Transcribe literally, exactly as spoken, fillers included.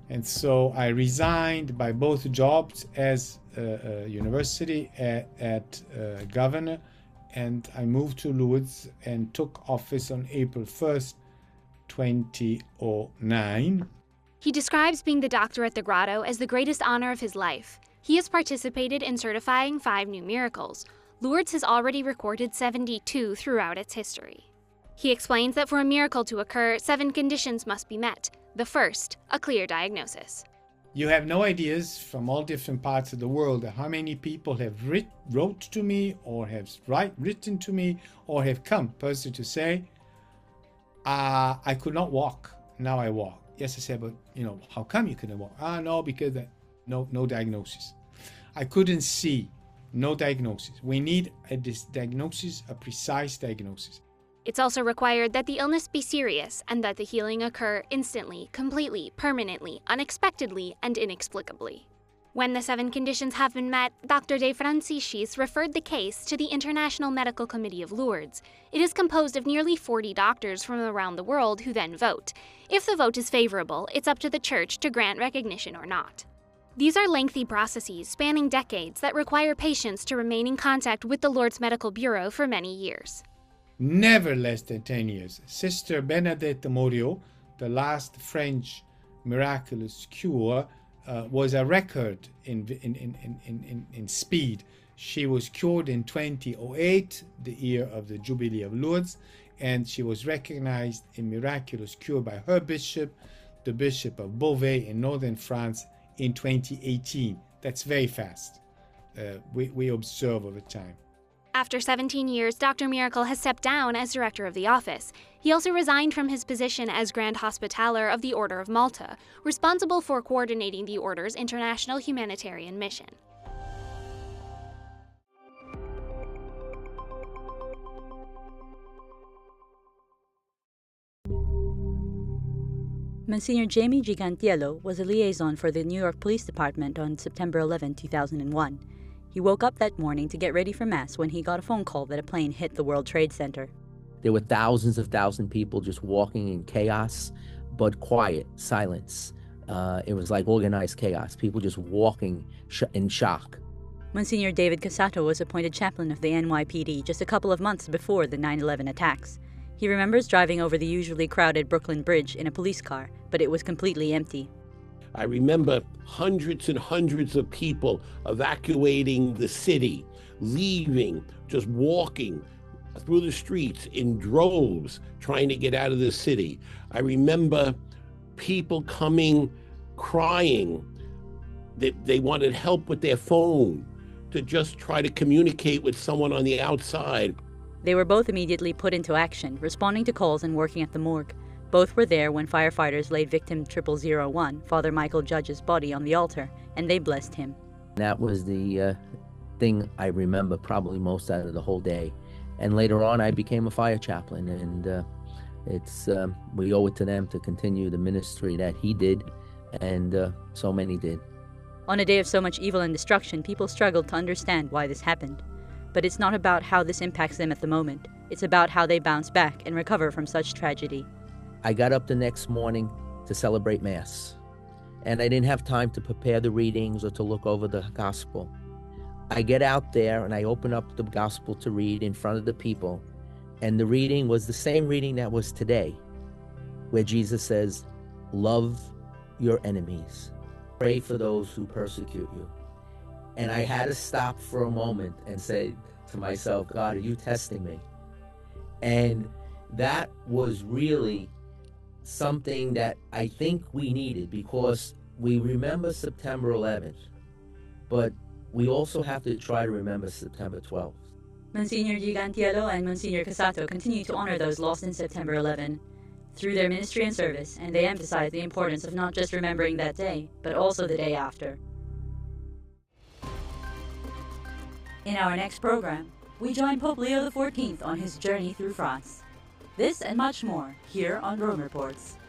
And so I resigned by both jobs as a, a university at, at uh, governor, and I moved to Lourdes and took office on April first, twenty oh nine. He describes being the doctor at the grotto as the greatest honor of his life. He has participated in certifying five new miracles. Lourdes has already recorded seventy-two throughout its history. He explains that for a miracle to occur, seven conditions must be met. The first, a clear diagnosis. You have no ideas from all different parts of the world how many people have writ, wrote to me or have write, written to me or have come personally to say, uh, I could not walk, now I walk. Yes, I said, but you know, how come you couldn't walk? Ah, no, because no, no diagnosis. I couldn't see, no diagnosis. We need a dis- diagnosis, a precise diagnosis. It's also required that the illness be serious and that the healing occur instantly, completely, permanently, unexpectedly, and inexplicably. When the seven conditions have been met, Doctor De Franciscis referred the case to the International Medical Committee of Lourdes. It is composed of nearly forty doctors from around the world who then vote. If the vote is favorable, it's up to the Church to grant recognition or not. These are lengthy processes spanning decades that require patients to remain in contact with the Lourdes Medical Bureau for many years. Never less than ten years. Sister Bernadette Morio, the last French miraculous cure, uh, was a record in, in, in, in, in, in speed. She was cured in twenty oh eight, the year of the Jubilee of Lourdes, and she was recognized in miraculous cure by her bishop, the Bishop of Beauvais in northern France, in twenty eighteen. That's very fast. Uh, we, we observe over time. After seventeen years, Doctor Miracle has stepped down as director of the office. He also resigned from his position as Grand Hospitaller of the Order of Malta, responsible for coordinating the Order's international humanitarian mission. Monsignor Jamie Gigantiello was a liaison for the New York Police Department on September eleventh, two thousand one. He woke up that morning to get ready for Mass when he got a phone call that a plane hit the World Trade Center. There were thousands of thousands of people just walking in chaos, but quiet, silence. Uh, it was like organized chaos, people just walking sh- in shock. Monsignor David Cassato was appointed chaplain of the N Y P D just a couple of months before the nine eleven attacks. He remembers driving over the usually crowded Brooklyn Bridge in a police car, but it was completely empty. I remember hundreds and hundreds of people evacuating the city, leaving, just walking through the streets in droves, trying to get out of the city. I remember people coming, crying that they wanted help with their phone to just try to communicate with someone on the outside. They were both immediately put into action, responding to calls and working at the morgue. Both were there when firefighters laid victim triple zero one, Father Michael Judge's body, on the altar, and they blessed him. That was the uh, thing I remember probably most out of the whole day. And later on, I became a fire chaplain, and uh, it's um, we owe it to them to continue the ministry that he did, and uh, so many did. On a day of so much evil and destruction, people struggled to understand why this happened. But it's not about how this impacts them at the moment. It's about how they bounce back and recover from such tragedy. I got up the next morning to celebrate Mass, and I didn't have time to prepare the readings or to look over the gospel. I get out there and I open up the gospel to read in front of the people, and the reading was the same reading that was today, where Jesus says, love your enemies, pray for those who persecute you. And I had to stop for a moment and say to myself, God, are you testing me? And that was really something that I think we needed, because we remember September eleventh, but we also have to try to remember September twelfth. Monsignor Gigantiello and Monsignor Cassato continue to honor those lost in September eleventh through their ministry and service, and they emphasize the importance of not just remembering that day, but also the day after. In our next program, we join Pope Leo the fourteenth on his journey through France. This and much more here on Rome Reports.